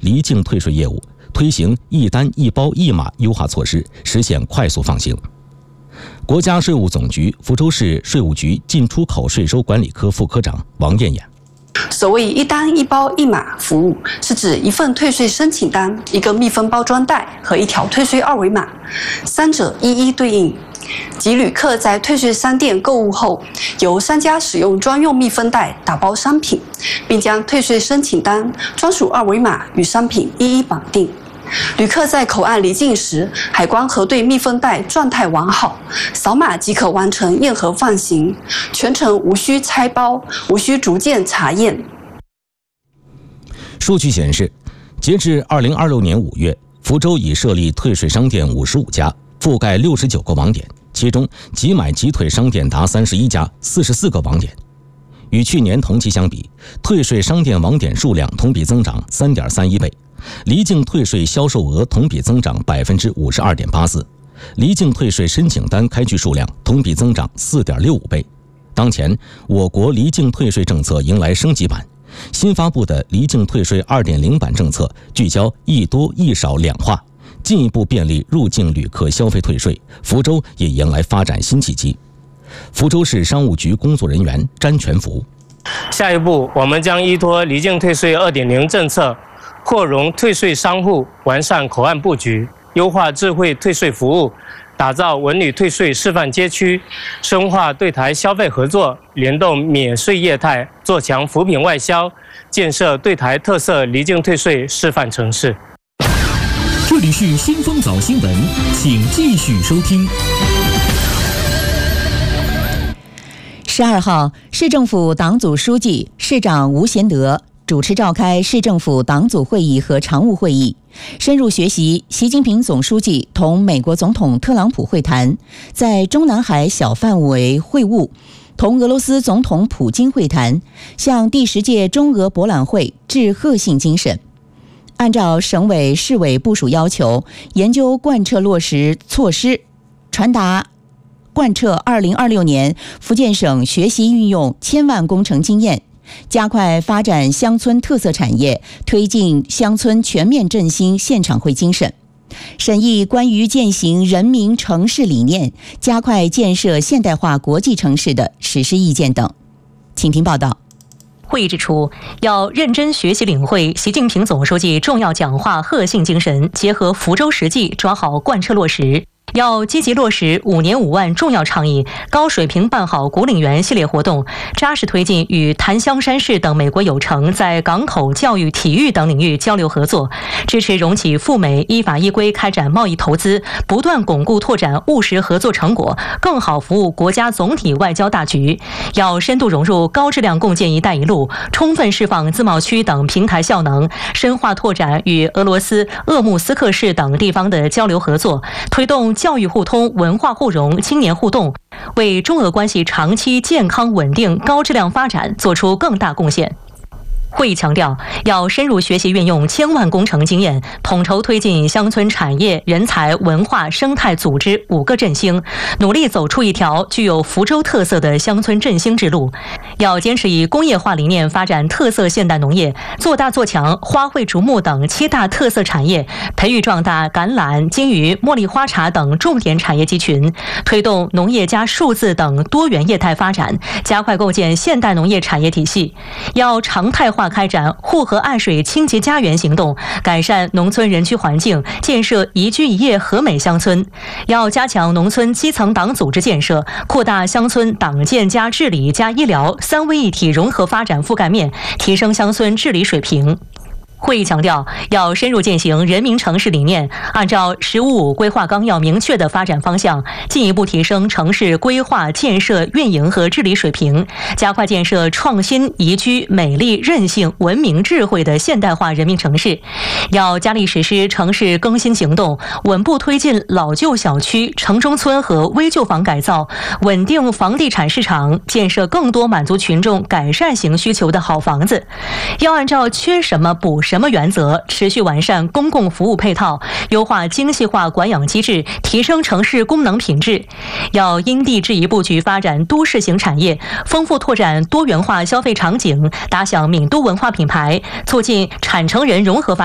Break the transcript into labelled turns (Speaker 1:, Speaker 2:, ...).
Speaker 1: 离境退税业务，推行一单一包一码优化措施，实现快速放行。国家税务总局福州市税务局进出口税收管理科副科长王艳艳。
Speaker 2: 所谓一单一包一码服务，是指一份退税申请单、一个密封包装袋和一条退税二维码，三者一一对应。即旅客在退税商店购物后，由商家使用专用密封袋打包商品，并将退税申请单、专属二维码与商品一一绑定。旅客在口岸离境时，海关核对密封袋状态完好，扫码即可完成验核放行，全程无需拆包，无需逐件查验。
Speaker 1: 数据显示，截至2026年5月，福州已设立退税商店55家，覆盖69个网点，其中即买即退商店达31家，44个网点。与去年同期相比，退税商店网点数量同比增长 3.31 倍，离境退税销售额同比增长 52.84%， 离境退税申请单开具数量同比增长 4.65 倍。当前，我国离境退税政策迎来升级版，新发布的离境退税 2.0 版政策聚焦一多一少两化，进一步便利入境旅客消费退税，福州也迎来发展新契机。福州市商务局工作人员詹全福：
Speaker 3: 下一步，我们将依托离境退税 2.0 政策，扩容退税商户，完善口岸布局，优化智慧退税服务，打造文旅退税示范街区，深化对台消费合作，联动免税业态，做强扶贫外销，建设对台特色离境退税示范城市。
Speaker 4: 这里是新风早新闻，请继续收听。
Speaker 5: 12号，市政府党组书记、市长吴贤德主持召开市政府党组会议和常务会议，深入学习习近平总书记同美国总统特朗普会谈，在中南海小范围会晤，同俄罗斯总统普京会谈，向第10届中俄博览会致贺信精神。按照省委市委部署要求，研究贯彻落实措施，传达贯彻2026年福建省学习运用千万工程经验，加快发展乡村特色产业，推进乡村全面振兴现场会精神，审议关于践行人民城市理念，加快建设现代化国际城市的实施意见等。请听报道。
Speaker 6: 会议指出，要认真学习领会习近平总书记重要讲话贺信精神，结合福州实际，抓好贯彻落实。要积极落实5年5万重要倡议，高水平办好古岭园系列活动，扎实推进与檀香山市等美国友城在港口、教育、体育等领域交流合作，支持融企赴美依法依规开展贸易投资，不断巩固拓展务实合作成果，更好服务国家总体外交大局。要深度融入高质量共建“一带一路”，充分释放自贸区等平台效能，深化拓展与俄罗斯鄂木斯克市等地方的交流合作，推动教育互通、文化互融、青年互动，为中俄关系长期健康稳定、高质量发展做出更大贡献。会议强调，要深入学习运用千万工程经验，统筹推进乡村产业、人才、文化、生态组织5个振兴，努力走出一条具有福州特色的乡村振兴之路。要坚持以工业化理念发展特色现代农业，做大做强花卉竹木等7大特色产业，培育壮大橄榄、金鱼、茉莉花茶等重点产业集群，推动农业加数字等多元业态发展，加快构建现代农业产业体系。要常态化开展护河爱水清洁家园行动，改善农村人居环境，建设宜居宜业和美乡村。要加强农村基层党组织建设，扩大乡村党建加治理加医疗3位一体融合发展覆盖面，提升乡村治理水平。会议强调，要深入践行人民城市理念，按照“十五五”规划纲要明确的发展方向，进一步提升城市规划、建设、运营和治理水平，加快建设创新、宜居、美丽、韧性、文明、智慧的现代化人民城市。要加力实施城市更新行动，稳步推进老旧小区、城中村和危旧房改造，稳定房地产市场，建设更多满足群众改善型需求的好房子。要按照缺什么补什么原则，持续完善公共服务配套，优化精细化管养机制，提升城市功能品质。要因地制宜布局发展都市型产业，丰富拓展多元化消费场景，打响闽都文化品牌，促进产城人融合发展。